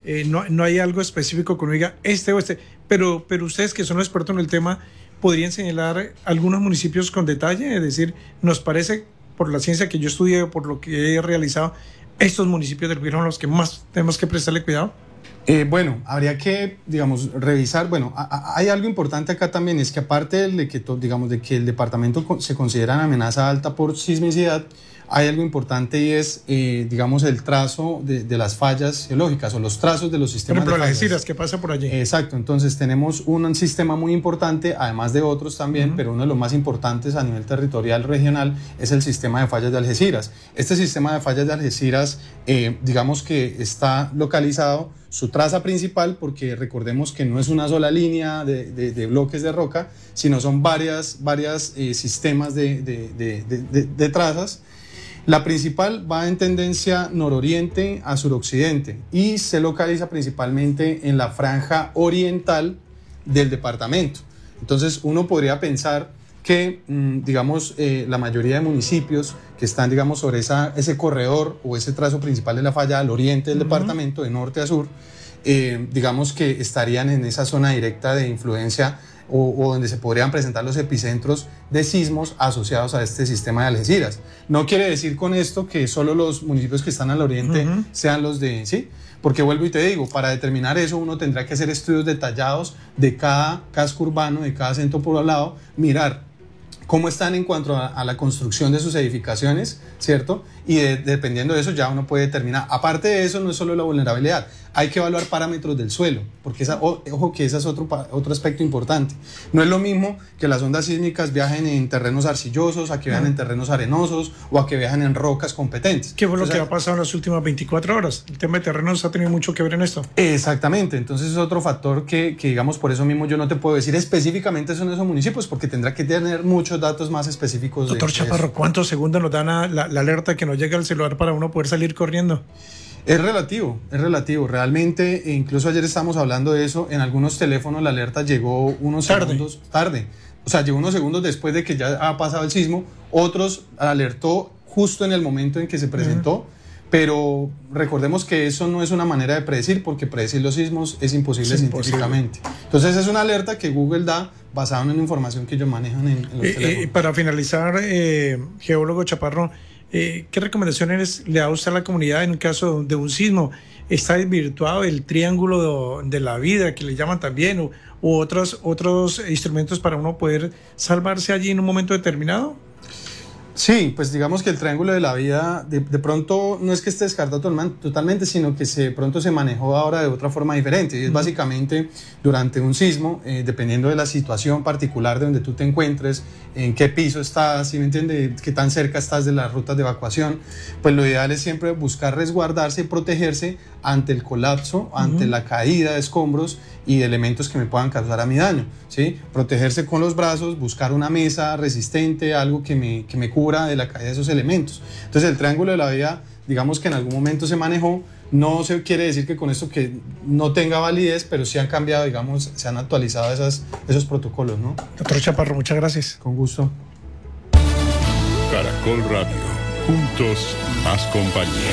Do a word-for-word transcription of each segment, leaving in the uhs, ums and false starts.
eh, no, no hay algo específico que uno diga este o este, pero, pero ustedes que son expertos en el tema, ¿podrían señalar algunos municipios con detalle? Es decir, nos parece, por la ciencia que yo estudié, por lo que he realizado, estos municipios del gobierno son los que más tenemos que prestarle cuidado. Eh, bueno, habría que, digamos, revisar. Bueno, a, a, hay algo importante acá también, es que aparte de que, digamos, de que el departamento se considera una amenaza alta por sismicidad, hay algo importante y es, eh, digamos, el trazo de, de las fallas geológicas o los trazos de los sistemas. Por ejemplo, de las Algeciras, ¿qué pasa por allí? Exacto, entonces tenemos un sistema muy importante, además de otros también, uh-huh. pero uno de los más importantes a nivel territorial regional es el sistema de fallas de Algeciras. Este sistema de fallas de Algeciras, eh, digamos que está localizado, su traza principal, porque recordemos que no es una sola línea de, de, de bloques de roca, sino son varias, varias eh, sistemas de, de, de, de, de, de trazas. La principal va en tendencia nororiente a suroccidente y se localiza principalmente en la franja oriental del departamento. Entonces uno podría pensar que, digamos, eh, la mayoría de municipios que están, digamos, sobre esa, ese corredor o ese trazo principal de la falla al oriente del uh-huh. departamento, de norte a sur, eh, digamos que estarían en esa zona directa de influencia O, o donde se podrían presentar los epicentros de sismos asociados a este sistema de Algeciras. No quiere decir con esto que solo los municipios que están al oriente uh-huh. sean los de, ¿sí? Porque vuelvo y te digo, para determinar eso uno tendrá que hacer estudios detallados de cada casco urbano, de cada centro poblado, mirar cómo están en cuanto a, a la construcción de sus edificaciones, ¿cierto? Y de, dependiendo de eso ya uno puede determinar. Aparte de eso, no es solo la vulnerabilidad, hay que evaluar parámetros del suelo, porque esa, ojo que ese es otro, otro aspecto importante. No es lo mismo que las ondas sísmicas viajen en terrenos arcillosos, a que viajen en terrenos arenosos o a que viajen en rocas competentes. ¿Qué fue lo Entonces, que ha pasado en las últimas veinticuatro horas? El tema de terrenos ha tenido mucho que ver en esto. Exactamente, entonces es otro factor que, que digamos, por eso mismo yo no te puedo decir específicamente son esos municipios, porque tendrá que tener muchos datos más específicos. Doctor de, Chaparro, de ¿cuántos segundos nos dan a la, la alerta que nos llega al celular para uno poder salir corriendo? Es relativo, es relativo. Realmente, incluso ayer estábamos hablando de eso, en algunos teléfonos la alerta llegó unos tarde. segundos tarde. O sea, llegó unos segundos después de que ya ha pasado el sismo. Otros alertó justo en el momento en que se presentó. Uh-huh. Pero recordemos que eso no es una manera de predecir, porque predecir los sismos es imposible es científicamente. Imposible. Entonces es una alerta que Google da basada en la información que ellos manejan en, en los eh, teléfonos. Eh, para finalizar, eh, geólogo Chaparro, eh, ¿qué recomendaciones le da usted a la comunidad en caso de un sismo? ¿Está desvirtuado el triángulo de, de la vida, que le llaman también, u, u otros, otros instrumentos para uno poder salvarse allí en un momento determinado? Sí, pues digamos que el triángulo de la vida de, de pronto no es que esté descartado totalmente, sino que se, de pronto se manejó ahora de otra forma diferente. Y es básicamente durante un sismo, eh, dependiendo de la situación particular de donde tú te encuentres, en qué piso estás, ¿sí me entiendes? Qué tan cerca estás de las rutas de evacuación, pues lo ideal es siempre buscar resguardarse y protegerse ante el colapso, ante uh-huh. la caída de escombros y de elementos que me puedan causar a mi daño, ¿sí? Protegerse con los brazos, buscar una mesa resistente, algo que me, que me cubra de la caída de esos elementos. Entonces el triángulo de la vida, digamos que en algún momento se manejó, no se quiere decir que con esto que no tenga validez, pero sí han cambiado, digamos, se han actualizado esas, esos protocolos, ¿no? Doctor Chaparro, muchas gracias. Con gusto. Caracol Radio, juntos más compañía.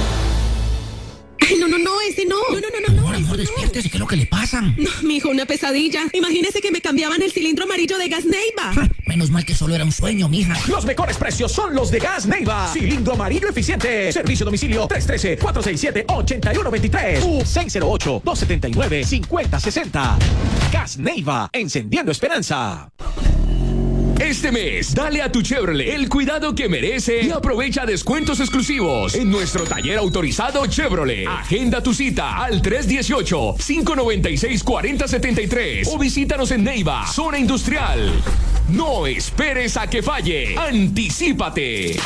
Ay, no, no, no, ese no. No, no, no, no. Amor, amor, despiértese, ¿qué es lo que le pasa? No, mijo, una pesadilla. Imagínese que me cambiaban el cilindro amarillo de Gas Neiva. Menos mal que solo era un sueño, mija. Los mejores precios son los de Gas Neiva. Cilindro amarillo eficiente. Servicio a domicilio tres uno tres, cuatro seis siete, ocho uno dos tres u seis cero ocho, dos siete nueve, cinco cero seis cero. Gas Neiva, encendiendo esperanza. Este mes, dale a tu Chevrolet el cuidado que merece y aprovecha descuentos exclusivos en nuestro taller autorizado Chevrolet. Agenda tu cita al tres uno ocho, cinco nueve seis, cuatro cero siete tres o visítanos en Neiva, zona industrial. No esperes a que falle. Anticípate.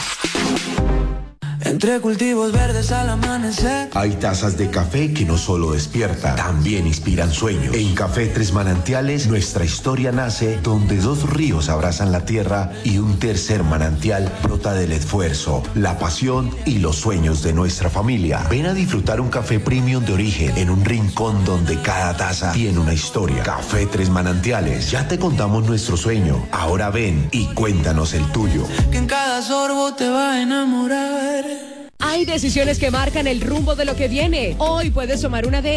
Entre cultivos verdes al amanecer. Hay tazas de café que no solo despiertan, también inspiran sueños. En Café Tres Manantiales, nuestra historia nace donde dos ríos abrazan la tierra y un tercer manantial brota del esfuerzo, la pasión y los sueños de nuestra familia. Ven a disfrutar un café premium de origen en un rincón donde cada taza tiene una historia. Café Tres Manantiales, ya te contamos nuestro sueño. Ahora ven y cuéntanos el tuyo. Que en cada sorbo te va a enamorar. Hay decisiones que marcan el rumbo de lo que viene. Hoy puedes tomar una de